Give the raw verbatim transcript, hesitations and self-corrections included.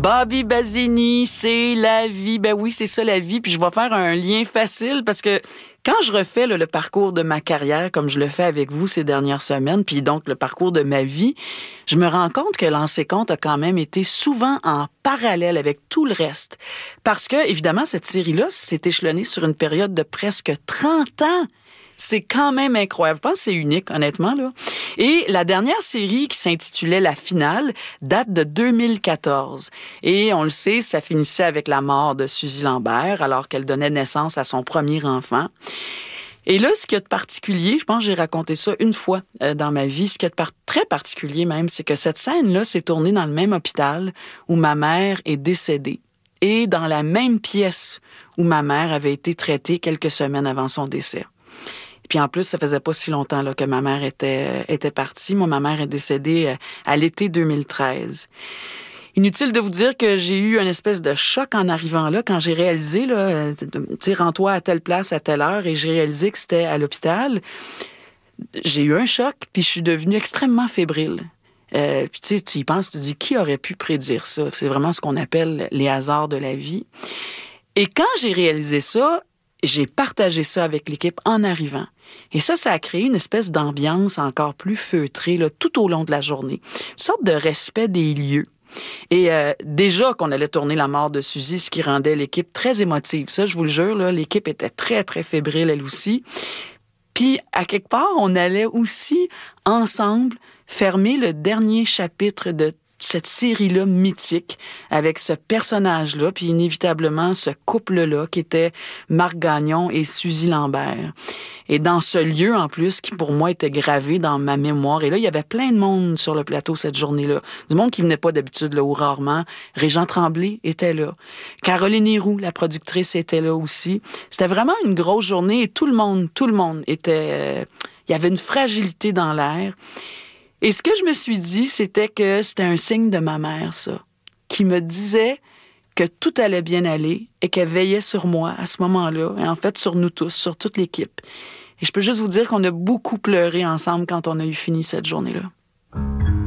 Bobby Basini, c'est la vie. Ben oui, c'est ça la vie. Puis je vais faire un lien facile parce que quand je refais là, le parcours de ma carrière, comme je le fais avec vous ces dernières semaines, puis donc le parcours de ma vie, je me rends compte que Lancer compte a quand même été souvent en parallèle avec tout le reste. Parce que, évidemment, cette série-là s'est échelonnée sur une période de presque trente ans. C'est quand même incroyable. Je pense que c'est unique, honnêtement, là. Et la dernière série qui s'intitulait La Finale date de deux mille quatorze. Et on le sait, ça finissait avec la mort de Suzy Lambert alors qu'elle donnait naissance à son premier enfant. Et là, ce qu'il y a de particulier, je pense que j'ai raconté ça une fois euh, dans ma vie, ce qu'il y a de par- très particulier même, c'est que cette scène-là s'est tournée dans le même hôpital où ma mère est décédée et dans la même pièce où ma mère avait été traitée quelques semaines avant son décès. Puis en plus, ça faisait pas si longtemps là, que ma mère était, était partie. Moi, ma mère est décédée à l'été deux mille treize. Inutile de vous dire que j'ai eu une espèce de choc en arrivant là, quand j'ai réalisé, là, tu sais, rends-toi à telle place à telle heure, et j'ai réalisé que c'était à l'hôpital. J'ai eu un choc, puis je suis devenue extrêmement fébrile. Euh, puis tu sais, tu y penses, tu te dis, qui aurait pu prédire ça? C'est vraiment ce qu'on appelle les hasards de la vie. Et quand j'ai réalisé ça, j'ai partagé ça avec l'équipe en arrivant. Et ça, ça a créé une espèce d'ambiance encore plus feutrée là, tout au long de la journée. Une sorte de respect des lieux. Et euh, déjà qu'on allait tourner la mort de Suzy, ce qui rendait l'équipe très émotive. Ça, je vous le jure, là, l'équipe était très, très fébrile, elle aussi. Puis, à quelque part, on allait aussi, ensemble, fermer le dernier chapitre de cette série-là mythique avec ce personnage-là, puis inévitablement ce couple-là qui était Marc Gagnon et Suzy Lambert. Et dans ce lieu, en plus, qui pour moi était gravé dans ma mémoire. Et là, il y avait plein de monde sur le plateau cette journée-là. Du monde qui venait pas d'habitude, là, ou rarement. Régent Tremblay était là. Caroline Héroux, la productrice, était là aussi. C'était vraiment une grosse journée et tout le monde, tout le monde était... Euh, il y avait une fragilité dans l'air. Et ce que je me suis dit, c'était que c'était un signe de ma mère, ça, qui me disait que tout allait bien aller et qu'elle veillait sur moi à ce moment-là, et en fait sur nous tous, sur toute l'équipe. Et je peux juste vous dire qu'on a beaucoup pleuré ensemble quand on a eu fini cette journée-là.